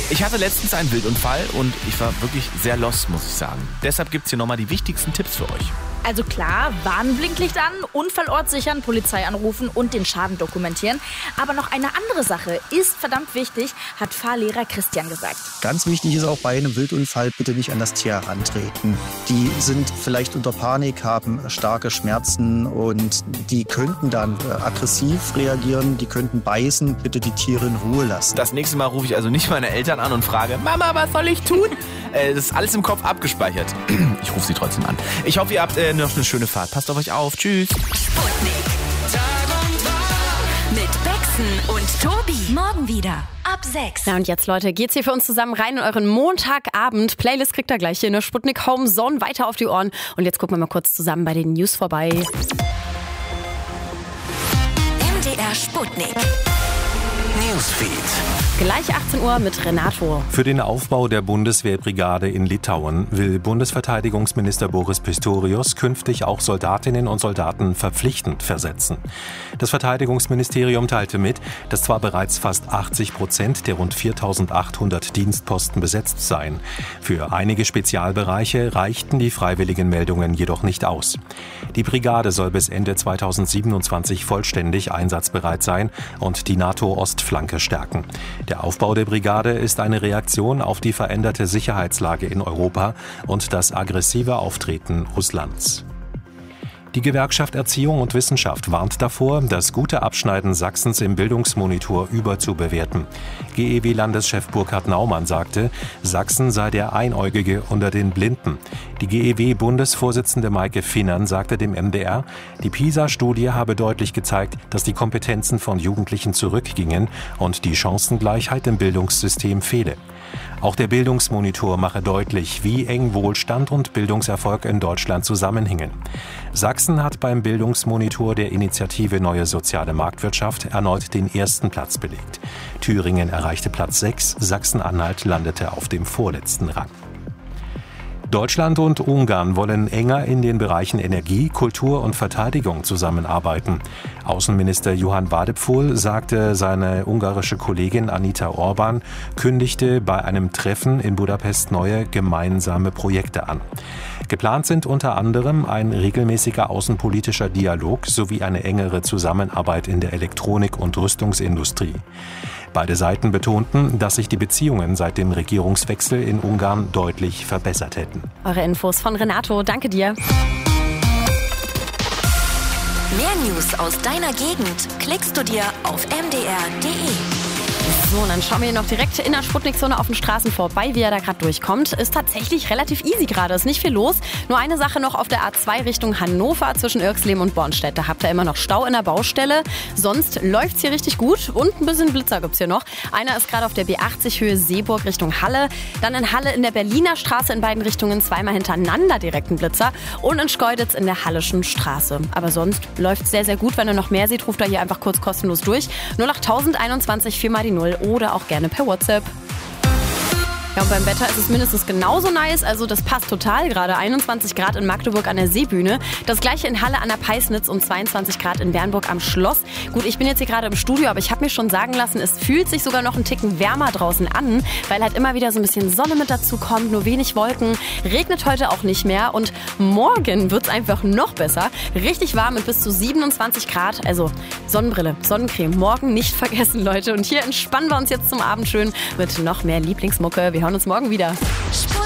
Ich hatte letztens einen Wildunfall und ich war wirklich sehr lost, muss ich sagen. Deshalb gibt's hier nochmal die wichtigsten Tipps für euch. Also klar, Warnblinklicht an, Unfallort sichern, Polizei anrufen und den Schaden dokumentieren. Aber noch eine andere Sache ist verdammt wichtig, hat Fahrlehrer Christian gesagt. Ganz wichtig ist auch bei einem Wildunfall, bitte nicht an das Tier herantreten. Die sind vielleicht unter Panik, haben starke Schmerzen und die könnten dann aggressiv reagieren, die könnten beißen. Bitte die Tiere in Ruhe lassen. Das nächste Mal rufe ich also nicht meine Eltern an und frage, Mama, was soll ich tun? Das ist alles im Kopf abgespeichert. Ich rufe sie trotzdem an. Ich hoffe, ihr habt noch eine schöne Fahrt. Passt auf euch auf. Tschüss. Sputnik. Tag und Tag. Mit Bexen und Tobi. Morgen wieder. Ab 6. Na und jetzt, Leute, geht's hier für uns zusammen rein in euren Montagabend. Playlist kriegt ihr gleich hier in der Sputnik Home Zone weiter auf die Ohren. Und jetzt gucken wir mal kurz zusammen bei den News vorbei. MDR Sputnik. Newsfeed. Gleich 18 Uhr mit Renato. Für den Aufbau der Bundeswehrbrigade in Litauen will Bundesverteidigungsminister Boris Pistorius künftig auch Soldatinnen und Soldaten verpflichtend versetzen. Das Verteidigungsministerium teilte mit, dass zwar bereits fast 80% der rund 4.800 Dienstposten besetzt seien. Für einige Spezialbereiche reichten die freiwilligen Meldungen jedoch nicht aus. Die Brigade soll bis Ende 2027 vollständig einsatzbereit sein und die NATO-Ostflanke stärken. Der Aufbau der Brigade ist eine Reaktion auf die veränderte Sicherheitslage in Europa und das aggressive Auftreten Russlands. Die Gewerkschaft Erziehung und Wissenschaft warnt davor, das gute Abschneiden Sachsens im Bildungsmonitor überzubewerten. GEW-Landeschef Burkhard Naumann sagte, Sachsen sei der Einäugige unter den Blinden. Die GEW-Bundesvorsitzende Maike Finnern sagte dem MDR, die PISA-Studie habe deutlich gezeigt, dass die Kompetenzen von Jugendlichen zurückgingen und die Chancengleichheit im Bildungssystem fehle. Auch der Bildungsmonitor mache deutlich, wie eng Wohlstand und Bildungserfolg in Deutschland zusammenhingen. Sachsen hat beim Bildungsmonitor der Initiative Neue Soziale Marktwirtschaft erneut den ersten Platz belegt. Thüringen erreichte Platz 6, Sachsen-Anhalt landete auf dem vorletzten Rang. Deutschland und Ungarn wollen enger in den Bereichen Energie, Kultur und Verteidigung zusammenarbeiten. Außenminister Johann Wadephul sagte, seine ungarische Kollegin Anita Orban kündigte bei einem Treffen in Budapest neue gemeinsame Projekte an. Geplant sind unter anderem ein regelmäßiger außenpolitischer Dialog sowie eine engere Zusammenarbeit in der Elektronik- und Rüstungsindustrie. Beide Seiten betonten, dass sich die Beziehungen seit dem Regierungswechsel in Ungarn deutlich verbessert hätten. Eure Infos von Renato, danke dir. Mehr News aus deiner Gegend klickst du dir auf mdr.de. So, und dann schauen wir hier noch direkt in der Sputnik-Zone auf den Straßen vorbei, wie er da gerade durchkommt. Ist tatsächlich relativ easy gerade, ist nicht viel los. Nur eine Sache noch auf der A2 Richtung Hannover zwischen Irxleben und Bornstedt. Da habt ihr immer noch Stau in der Baustelle. Sonst läuft's hier richtig gut und ein bisschen Blitzer gibt's hier noch. Einer ist gerade auf der B80 Höhe Seeburg Richtung Halle. Dann in Halle in der Berliner Straße in beiden Richtungen zweimal hintereinander direkt ein Blitzer. Und in Schkeuditz in der Hallischen Straße. Aber sonst läuft's sehr, sehr gut. Wenn ihr noch mehr seht, ruft da hier einfach kurz kostenlos durch. 08021 4 mal die 0 oder auch gerne per WhatsApp. Ja, und beim Wetter ist es mindestens genauso nice, also das passt total gerade. 21 Grad in Magdeburg an der Seebühne, das gleiche in Halle an der Peisnitz und 22 Grad in Bernburg am Schloss. Gut, ich bin jetzt hier gerade im Studio, aber ich habe mir schon sagen lassen, es fühlt sich sogar noch einen Ticken wärmer draußen an, weil halt immer wieder so ein bisschen Sonne mit dazu kommt, nur wenig Wolken, regnet heute auch nicht mehr und morgen wird es einfach noch besser. Richtig warm mit bis zu 27 Grad, also Sonnenbrille, Sonnencreme, morgen nicht vergessen, Leute. Und hier entspannen wir uns jetzt zum Abend schön mit noch mehr Lieblingsmucke. Wir hören uns morgen wieder. Sputnik